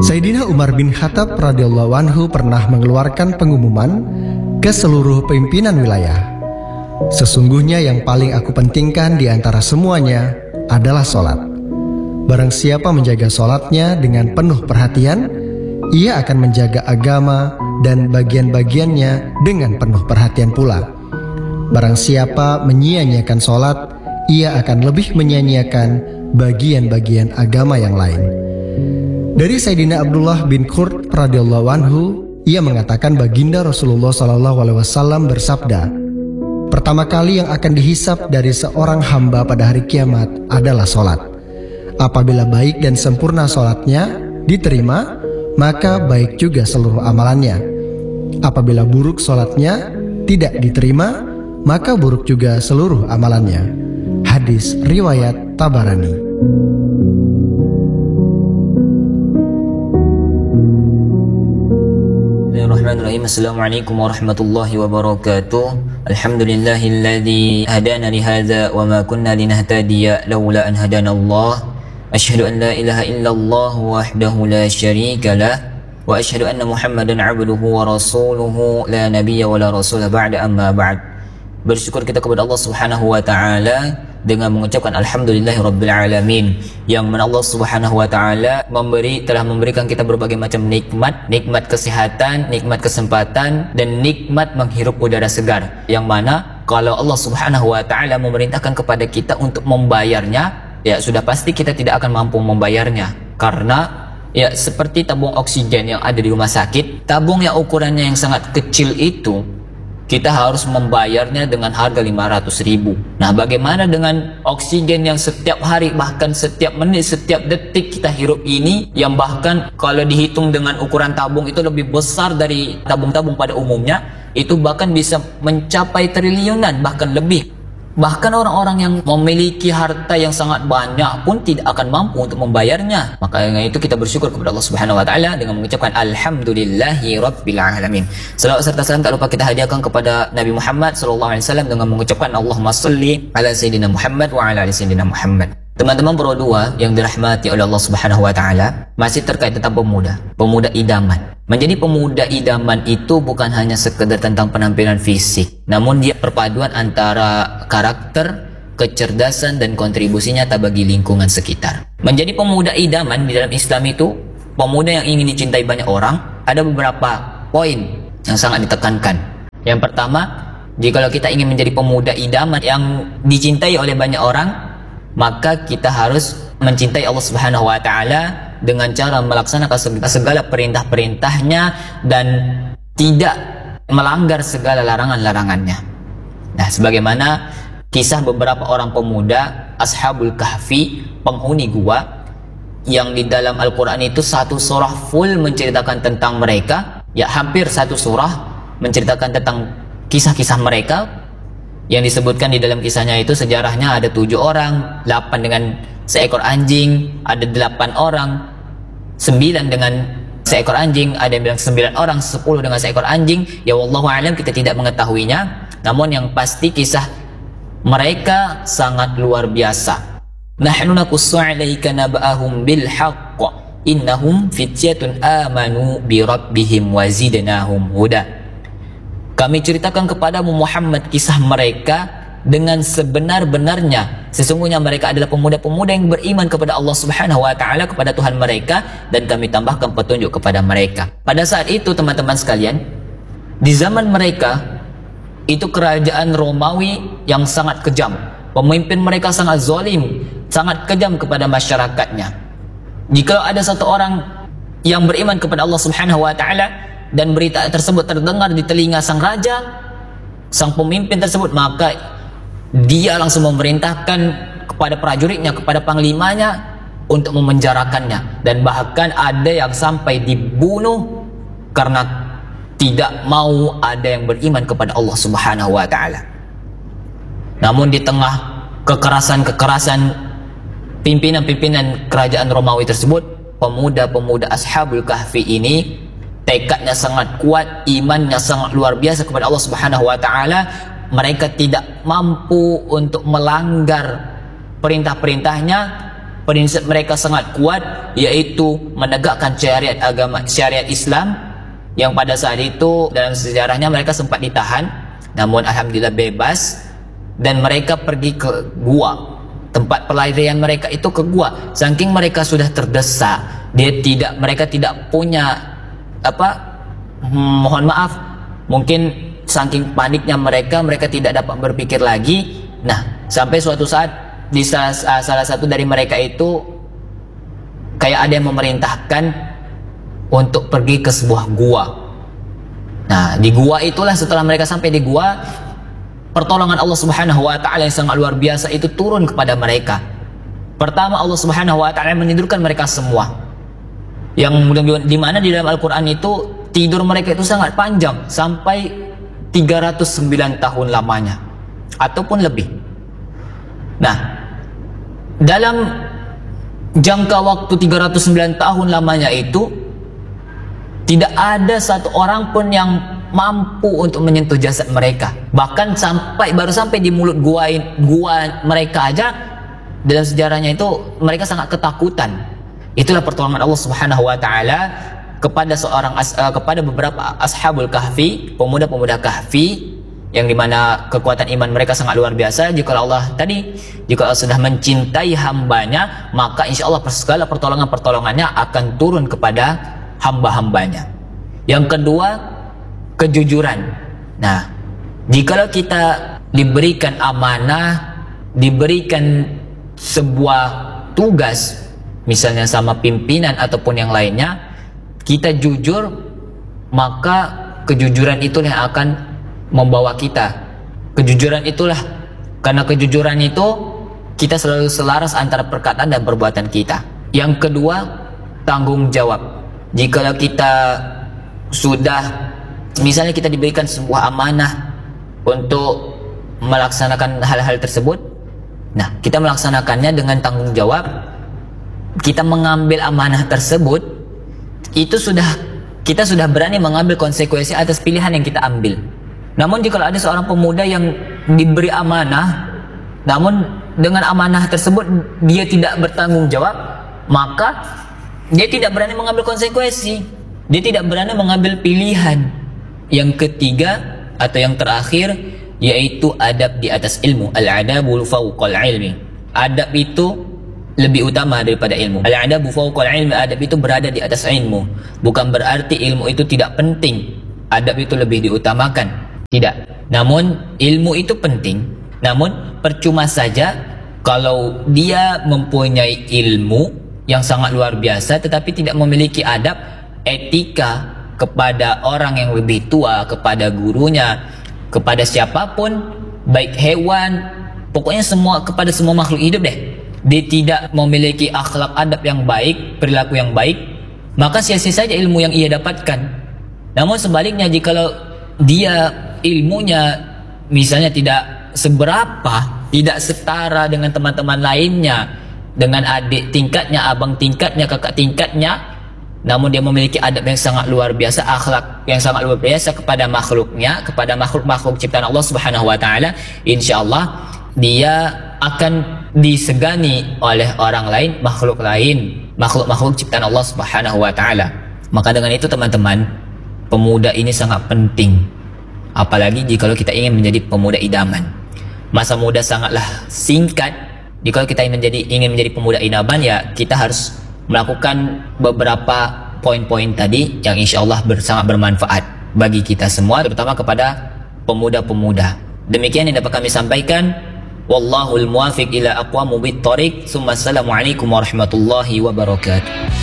Sayyidina Umar bin Khattab radhiyallahu anhu pernah mengeluarkan pengumuman ke seluruh pimpinan wilayah. Sesungguhnya yang paling aku pentingkan di antara semuanya adalah sholat. Barang siapa menjaga sholatnya dengan penuh perhatian, ia akan menjaga agama dan bagian-bagiannya dengan penuh perhatian pula. Barang siapa menyia-nyiakan sholat, ia akan lebih menyia-nyiakan bagian-bagian agama yang lain. Dari Sayyidina Abdullah bin Qurt radhiyallahu anhu, ia mengatakan baginda Rasulullah SAW bersabda, pertama kali yang akan dihisap dari seorang hamba pada hari kiamat adalah sholat. Apabila baik dan sempurna sholatnya diterima, maka baik juga seluruh amalannya. Apabila buruk sholatnya tidak diterima, maka buruk juga seluruh amalannya. Hadis riwayat Tabarani. Bismillahirrahmanirrahim. Assalamualaikum warahmatullahi wabarakatuh. Alhamdulillahilladzi hadana li hadza wa ma kunna linahtadiya laula an hadana Allah. Asyhadu an la ilaha illallah wahdahu la syarika lah wa asyhadu anna Muhammadan abduhu wa rasuluhu la nabiyya wa la rasula ba'da amma ba'd. Bersyukur kita kepada Allah Subhanahu wa taala dengan mengucapkan alhamdulillahirabbil alamin, yang mana Allah Subhanahu wa taala telah memberikan kita berbagai macam nikmat kesehatan, nikmat kesempatan, dan nikmat menghirup udara segar, yang mana kalau Allah Subhanahu wa taala memerintahkan kepada kita untuk membayarnya, ya sudah pasti kita tidak akan mampu membayarnya. Karena ya seperti tabung oksigen yang ada di rumah sakit, tabung yang ukurannya yang sangat kecil itu kita harus membayarnya dengan harga 500.000. Nah, bagaimana dengan oksigen yang setiap hari, bahkan setiap menit, setiap detik kita hirup ini, yang bahkan kalau dihitung dengan ukuran tabung itu lebih besar dari tabung-tabung pada umumnya, itu bahkan bisa mencapai triliunan, bahkan lebih. Bahkan orang-orang yang memiliki harta yang sangat banyak pun tidak akan mampu untuk membayarnya. Makanya itu kita bersyukur kepada Allah Subhanahu wa taala dengan mengucapkan alhamdulillahi rabbil alamin. Selawat serta salam tak lupa kita hadiahkan kepada Nabi Muhammad sallallahu alaihi wasallam dengan mengucapkan Allahumma shalli ala sayyidina Muhammad wa ala ali sayyidina Muhammad. Teman-teman berdua yang dirahmati oleh Allah Subhanahu wa taala, masih terkait tentang pemuda idaman. Menjadi pemuda idaman itu bukan hanya sekedar tentang penampilan fisik, namun dia perpaduan antara karakter, kecerdasan, dan kontribusi nyata bagi lingkungan sekitar. Menjadi pemuda idaman di dalam Islam itu, pemuda yang ingin dicintai banyak orang, ada beberapa poin yang sangat ditekankan. Yang pertama, jikalau kita ingin menjadi pemuda idaman yang dicintai oleh banyak orang, maka kita harus mencintai Allah Subhanahu wa taala dengan cara melaksanakan segala perintah-perintahnya dan tidak melanggar segala larangan-larangannya. Nah, sebagaimana kisah beberapa orang pemuda Ashabul Kahfi, penghuni gua, yang di dalam Al-Quran itu satu surah full menceritakan tentang mereka, ya hampir satu surah menceritakan tentang kisah-kisah mereka. Yang disebutkan di dalam kisahnya itu sejarahnya ada 7 orang, 8 dengan seekor anjing, ada 8 orang, 9 dengan seekor anjing, ada yang bilang 9 orang, 10 dengan seekor anjing. Ya wallahu a'lam, kita tidak mengetahuinya. Namun yang pasti kisah mereka sangat luar biasa. Nahnu naqussu 'alaika naba'ahum bil haqq innahum fityatun amanu bi rabbihim wa zidnahum huda. Kami ceritakan kepadamu Muhammad kisah mereka dengan sebenar-benarnya. Sesungguhnya mereka adalah pemuda-pemuda yang beriman kepada Allah Subhanahu wa taala, kepada Tuhan mereka, dan kami tambahkan petunjuk kepada mereka. Pada saat itu teman-teman sekalian, di zaman mereka itu kerajaan Romawi yang sangat kejam. Pemimpin mereka sangat zalim, sangat kejam kepada masyarakatnya. Jika ada satu orang yang beriman kepada Allah Subhanahu wa taala dan berita tersebut terdengar di telinga sang raja, sang pemimpin tersebut, maka dia langsung memerintahkan kepada prajuritnya, kepada panglimanya untuk memenjarakannya, dan bahkan ada yang sampai dibunuh karena tidak mau ada yang beriman kepada Allah Subhanahu wa taala. Namun di tengah kekerasan-kekerasan pimpinan-pimpinan kerajaan Romawi tersebut, pemuda-pemuda Ashabul Kahfi ini tekadnya sangat kuat, imannya sangat luar biasa kepada Allah Subhanahu wa taala. Mereka tidak mampu untuk melanggar perintah-perintahnya prinsip mereka sangat kuat, yaitu menegakkan syariat agama, syariat Islam, yang pada saat itu dalam sejarahnya mereka sempat ditahan, namun alhamdulillah bebas, dan mereka pergi ke gua. Tempat pelarian mereka itu ke gua. Saking mereka sudah terdesak, mereka tidak punya mohon maaf, mungkin saking paniknya mereka tidak dapat berpikir lagi. Nah, sampai suatu saat di salah satu dari mereka itu kayak ada yang memerintahkan untuk pergi ke sebuah gua. Nah, di gua itulah, setelah mereka sampai di gua, pertolongan Allah Subhanahu wa taala yang sangat luar biasa itu turun kepada mereka. Pertama, Allah Subhanahu wa taala menidurkan mereka semua. Yang di mana di dalam Al-Qur'an itu tidur mereka itu sangat panjang, sampai 309 tahun lamanya ataupun lebih. Nah, dalam jangka waktu 309 tahun lamanya itu tidak ada satu orang pun yang mampu untuk menyentuh jasad mereka. Bahkan baru sampai di mulut gua mereka aja, dalam sejarahnya itu mereka sangat ketakutan. Itulah pertolongan Allah Subhanahu wa taala kepada beberapa ashabul kahfi, pemuda-pemuda kahfi, yang dimana kekuatan iman mereka sangat luar biasa. Jika Allah sudah mencintai hambanya, maka insya Allah segala pertolongannya akan turun kepada hamba-hambanya. Yang kedua, kejujuran. Nah, jikalau kita diberikan amanah, diberikan sebuah tugas, misalnya sama pimpinan ataupun yang lainnya, kita jujur, maka kejujuran itulah yang akan membawa kita. Karena kejujuran itu kita selalu selaras antara perkataan dan perbuatan kita. Yang kedua, tanggung jawab. Jikalau kita sudah, misalnya kita diberikan sebuah amanah untuk melaksanakan hal-hal tersebut, nah kita melaksanakannya dengan tanggung jawab, kita mengambil amanah tersebut, itu kita sudah berani mengambil konsekuensi atas pilihan yang kita ambil. Namun jika ada seorang pemuda yang diberi amanah, namun dengan amanah tersebut dia tidak bertanggung jawab, maka dia tidak berani mengambil konsekuensi, dia tidak berani mengambil pilihan. Yang ketiga atau yang terakhir, yaitu adab di atas ilmu. Al-adabu fawqal ilmi. Adab itu lebih utama daripada ilmu. Al-adabu fawqal ilmi, adab itu berada di atas ilmu. Bukan berarti ilmu itu tidak penting, adab itu lebih diutamakan. Tidak. Namun ilmu itu penting. Namun percuma saja kalau dia mempunyai ilmu yang sangat luar biasa tetapi tidak memiliki adab, etika kepada orang yang lebih tua, kepada gurunya, kepada siapapun, baik hewan, pokoknya kepada semua makhluk hidup deh. Dia tidak memiliki akhlak adab yang baik, perilaku yang baik, maka sia-sia saja ilmu yang ia dapatkan. Namun sebaliknya, jikalau dia ilmunya misalnya tidak seberapa, tidak setara dengan teman-teman lainnya, dengan adik tingkatnya, abang tingkatnya, kakak tingkatnya, namun dia memiliki adab yang sangat luar biasa, akhlak yang sangat luar biasa kepada makhluknya, kepada makhluk-makhluk ciptaan Allah Subhanahu wa taala, insyaallah dia akan disegani oleh orang lain, makhluk-makhluk ciptaan Allah Subhanahu wa taala. Maka dengan itu teman-teman, pemuda ini sangat penting. Apalagi jika kita ingin menjadi pemuda idaman. Masa muda sangatlah singkat. Jika kita ingin menjadi pemuda idaman, ya kita harus melakukan beberapa poin-poin tadi yang insya Allah sangat bermanfaat bagi kita semua, terutama kepada pemuda-pemuda. Demikian yang dapat kami sampaikan. Wallahul muwafiq ila aqwamit thoriq. Assalamualaikum warahmatullahi wabarakatuh.